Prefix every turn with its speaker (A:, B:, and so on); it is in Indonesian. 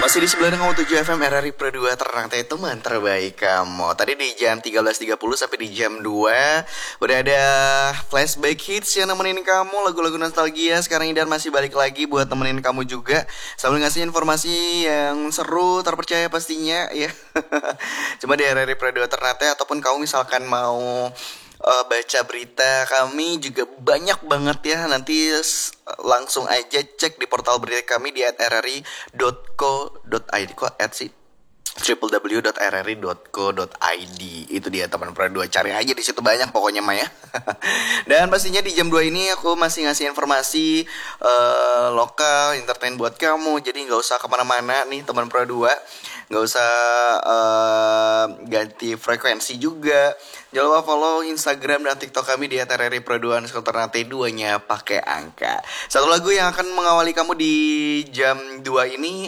A: Masih di 9,7 FM RRI Pro 2 Ternate teman terbaik kamu. Tadi di jam 13.30 sampai di jam 2 udah ada flashback hits yang nemenin kamu, lagu-lagu nostalgia. Sekarang Idan masih balik lagi buat nemenin kamu juga, sambil ngasih informasi yang seru, terpercaya pastinya ya. Cuma di RRI Pro 2 Ternate, ataupun kamu misalkan mau baca berita kami juga banyak banget ya. Nanti langsung aja cek di portal berita kami di rri.co.id. Kok sih? www.rri.co.id. Itu dia teman Pro 2. Cari aja di situ, banyak pokoknya mah ya. Dan pastinya di jam 2 ini aku masih ngasih informasi lokal, entertain buat kamu. Jadi gak usah kemana-mana nih teman Pro 2. Gak usah ganti frekuensi juga. Jangan lupa follow Instagram dan TikTok kami di @rri_pro2_ternate 2-nya pakai angka. Satu lagu yang akan mengawali kamu di jam 2 ini